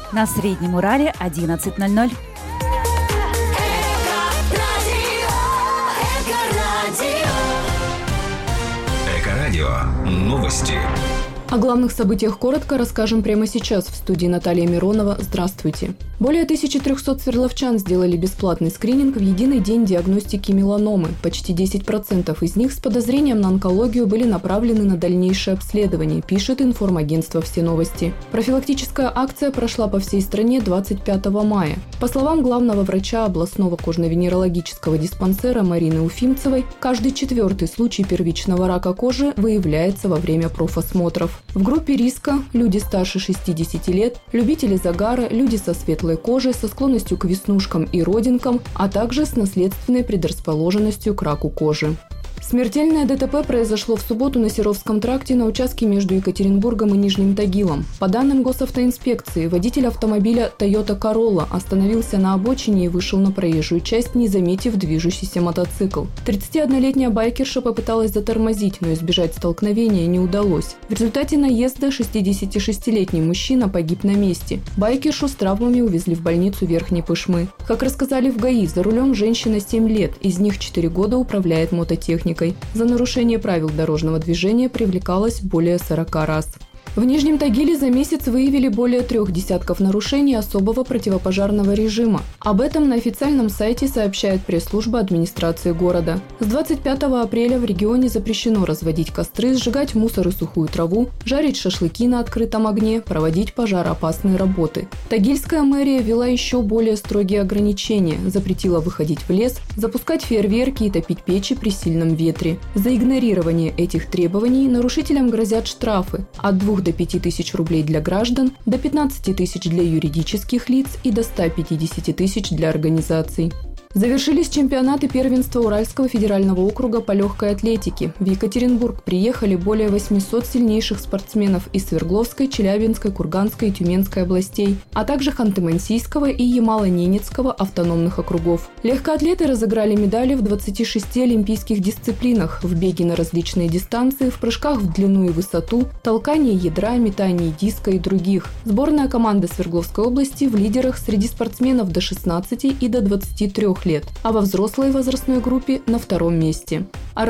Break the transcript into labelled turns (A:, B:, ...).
A: На Среднем Урале 11:00.
B: Эко-радио. Новости.
C: О главных событиях коротко расскажем прямо сейчас. В студии Наталья Миронова. Здравствуйте. Более 1300 свердловчан сделали бесплатный скрининг в единый день диагностики меланомы. Почти 10% из них с подозрением на онкологию были направлены на дальнейшее обследование, пишет информагентство «Все новости». Профилактическая акция прошла по всей стране 25 мая. По словам главного врача областного кожно-венерологического диспансера Марины Уфимцевой, каждый 4-й случай первичного рака кожи выявляется во время профосмотров. В группе риска люди старше 60 лет, любители загара, люди со светлой кожей, со склонностью к веснушкам и родинкам, а также с наследственной предрасположенностью к раку кожи. Смертельное ДТП произошло в субботу на Серовском тракте на участке между Екатеринбургом и Нижним Тагилом. По данным госавтоинспекции, водитель автомобиля Toyota Corolla остановился на обочине и вышел на проезжую часть, не заметив движущийся мотоцикл. 31-летняя байкерша попыталась затормозить, но избежать столкновения не удалось. В результате наезда 66-летний мужчина погиб на месте. Байкершу с травмами увезли в больницу Верхней Пышмы. Как рассказали в ГАИ, за рулем женщина 7 лет, из них 4 года управляет мототехникой. За нарушение правил дорожного движения привлекалось более 40 раз. В Нижнем Тагиле за месяц выявили более 3 десятков нарушений особого противопожарного режима. Об этом на официальном сайте сообщает пресс-служба администрации города. С 25 апреля в регионе запрещено разводить костры, сжигать мусор и сухую траву, жарить шашлыки на открытом огне, проводить пожароопасные работы. Тагильская мэрия ввела еще более строгие ограничения, запретила выходить в лес, запускать фейерверки и топить печи при сильном ветре. За игнорирование этих требований нарушителям грозят штрафы от 2 до 5 тысяч рублей для граждан, до 15 тысяч для юридических лиц и до 150 тысяч для организаций. Завершились чемпионаты первенства Уральского федерального округа по легкой атлетике. В Екатеринбург приехали более 800 сильнейших спортсменов из Свердловской, Челябинской, Курганской и Тюменской областей, а также Ханты-Мансийского и Ямало-Ненецкого автономных округов. Легкоатлеты разыграли медали в 26 олимпийских дисциплинах: в беге на различные дистанции, в прыжках в длину и высоту, толкании ядра, метании диска и других. Сборная команда Свердловской области в лидерах среди спортсменов до 16 и до 23 лет, а во взрослой возрастной группе на 2-м месте.